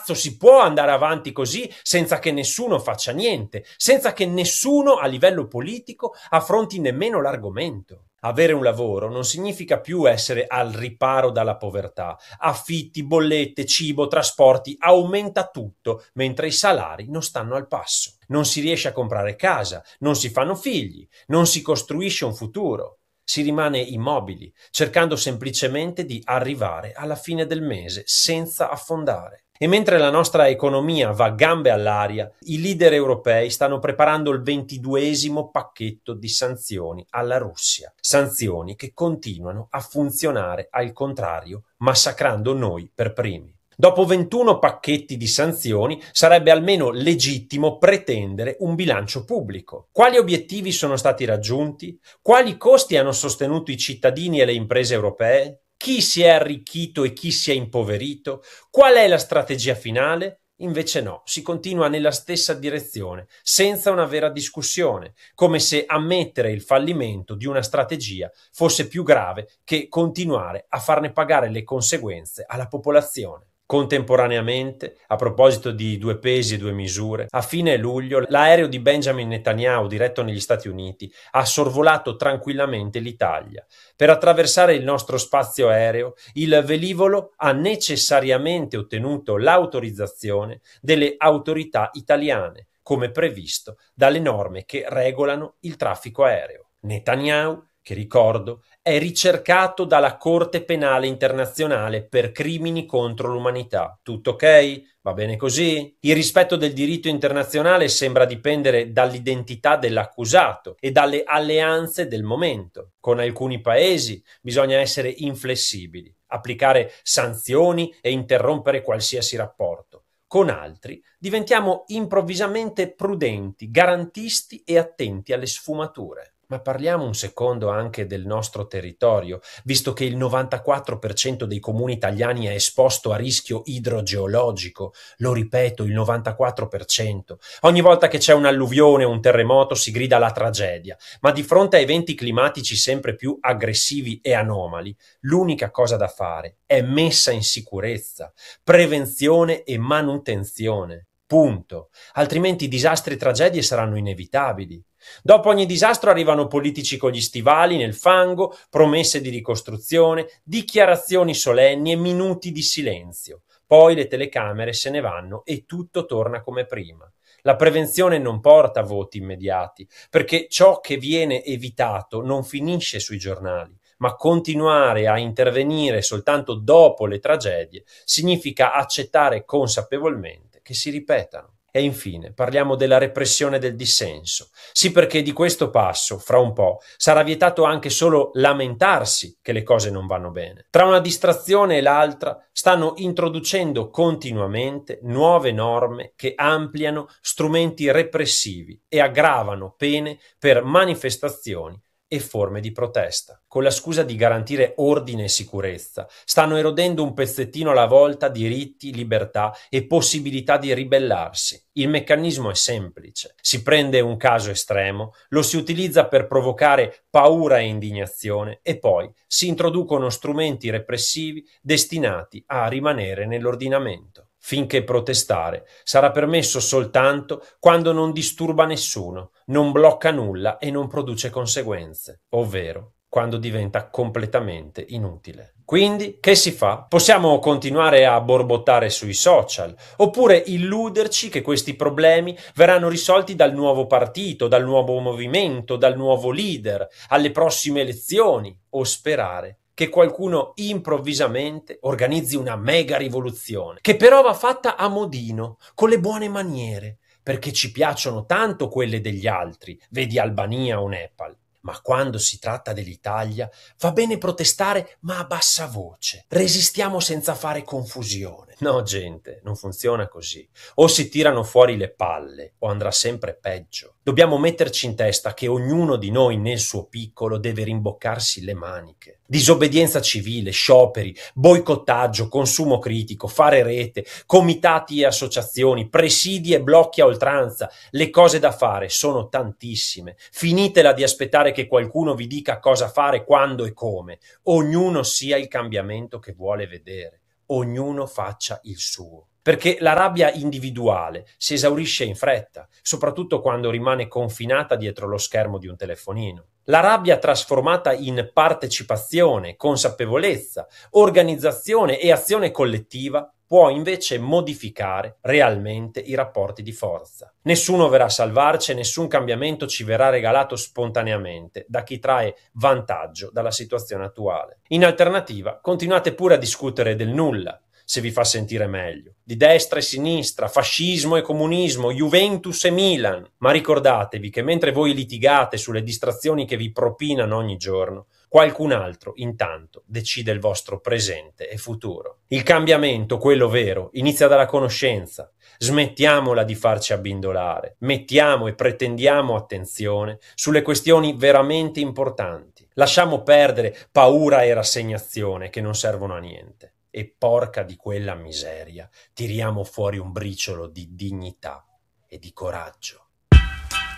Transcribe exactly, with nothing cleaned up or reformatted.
cazzo si può andare avanti così senza che nessuno faccia niente, senza che nessuno a livello politico affronti nemmeno l'argomento. Avere un lavoro non significa più essere al riparo dalla povertà. Affitti, bollette, cibo, trasporti, aumenta tutto, mentre i salari non stanno al passo. Non si riesce a comprare casa, non si fanno figli, non si costruisce un futuro. Si rimane immobili, cercando semplicemente di arrivare alla fine del mese senza affondare. E mentre la nostra economia va a gambe all'aria, i leader europei stanno preparando il ventiduesimo pacchetto di sanzioni alla Russia. Sanzioni che continuano a funzionare al contrario, massacrando noi per primi. Dopo ventuno pacchetti di sanzioni sarebbe almeno legittimo pretendere un bilancio pubblico. Quali obiettivi sono stati raggiunti? Quali costi hanno sostenuto i cittadini e le imprese europee? Chi si è arricchito e chi si è impoverito? Qual è la strategia finale? Invece no, si continua nella stessa direzione, senza una vera discussione, come se ammettere il fallimento di una strategia fosse più grave che continuare a farne pagare le conseguenze alla popolazione. Contemporaneamente, a proposito di due pesi e due misure, a fine luglio l'aereo di Benjamin Netanyahu diretto negli Stati Uniti ha sorvolato tranquillamente l'Italia. Per attraversare il nostro spazio aereo, il velivolo ha necessariamente ottenuto l'autorizzazione delle autorità italiane, come previsto dalle norme che regolano il traffico aereo. Netanyahu, che ricordo, è ricercato dalla Corte Penale Internazionale per crimini contro l'umanità. Tutto ok? Va bene così? Il rispetto del diritto internazionale sembra dipendere dall'identità dell'accusato e dalle alleanze del momento. Con alcuni paesi bisogna essere inflessibili, applicare sanzioni e interrompere qualsiasi rapporto. Con altri diventiamo improvvisamente prudenti, garantisti e attenti alle sfumature. Ma parliamo un secondo anche del nostro territorio, visto che il novantaquattro per cento dei comuni italiani è esposto a rischio idrogeologico. Lo ripeto, il novantaquattro per cento. Ogni volta che c'è un'alluvione o un terremoto si grida alla tragedia, ma di fronte a eventi climatici sempre più aggressivi e anomali, l'unica cosa da fare è messa in sicurezza, prevenzione e manutenzione. Punto. Altrimenti disastri e tragedie saranno inevitabili. Dopo ogni disastro arrivano politici con gli stivali nel fango, promesse di ricostruzione, dichiarazioni solenni e minuti di silenzio. Poi le telecamere se ne vanno e tutto torna come prima. La prevenzione non porta voti immediati, perché ciò che viene evitato non finisce sui giornali, ma continuare a intervenire soltanto dopo le tragedie significa accettare consapevolmente che si ripetano. E infine parliamo della repressione del dissenso. Sì, perché di questo passo, fra un po', sarà vietato anche solo lamentarsi che le cose non vanno bene. Tra una distrazione e l'altra stanno introducendo continuamente nuove norme che ampliano strumenti repressivi e aggravano pene per manifestazioni e forme di protesta. Con la scusa di garantire ordine e sicurezza, stanno erodendo un pezzettino alla volta diritti, libertà e possibilità di ribellarsi. Il meccanismo è semplice. Si prende un caso estremo, lo si utilizza per provocare paura e indignazione e poi si introducono strumenti repressivi destinati a rimanere nell'ordinamento. Finché protestare sarà permesso soltanto quando non disturba nessuno, non blocca nulla e non produce conseguenze, ovvero quando diventa completamente inutile. Quindi, che si fa? Possiamo continuare a borbottare sui social, oppure illuderci che questi problemi verranno risolti dal nuovo partito, dal nuovo movimento, dal nuovo leader, alle prossime elezioni, o sperare che qualcuno improvvisamente organizzi una mega rivoluzione, che però va fatta a modino, con le buone maniere, perché ci piacciono tanto quelle degli altri, vedi Albania o Nepal. Ma quando si tratta dell'Italia va bene protestare ma a bassa voce. Resistiamo senza fare confusione. No, gente, non funziona così. O si tirano fuori le palle o andrà sempre peggio. Dobbiamo metterci in testa che ognuno di noi nel suo piccolo deve rimboccarsi le maniche. Disobbedienza civile, scioperi, boicottaggio, consumo critico, fare rete, comitati e associazioni, presidi e blocchi a oltranza. Le cose da fare sono tantissime. Finitela di aspettare che qualcuno vi dica cosa fare, quando e come. Ognuno sia il cambiamento che vuole vedere. Ognuno faccia il suo. perché la rabbia individuale si esaurisce in fretta, soprattutto quando rimane confinata dietro lo schermo di un telefonino. La rabbia trasformata in partecipazione, consapevolezza, organizzazione e azione collettiva può invece modificare realmente i rapporti di forza. Nessuno verrà a salvarci e nessun cambiamento ci verrà regalato spontaneamente da chi trae vantaggio dalla situazione attuale. In alternativa, continuate pure a discutere del nulla, se vi fa sentire meglio, di destra e sinistra, fascismo e comunismo, Juventus e Milan, ma ricordatevi che mentre voi litigate sulle distrazioni che vi propinano ogni giorno, qualcun altro intanto decide il vostro presente e futuro. Il cambiamento, quello vero, inizia dalla conoscenza. Smettiamola di farci abbindolare, mettiamo e pretendiamo attenzione sulle questioni veramente importanti. Lasciamo perdere paura e rassegnazione che non servono a niente. E porca di quella miseria, tiriamo fuori un briciolo di dignità e di coraggio.